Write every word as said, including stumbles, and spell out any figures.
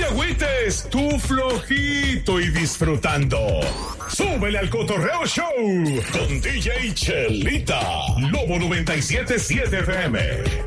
agüites, tú flojito y disfrutando. Súbele al Cotorreo Show con D J Chelita, Lobo noventa y siete punto siete F M.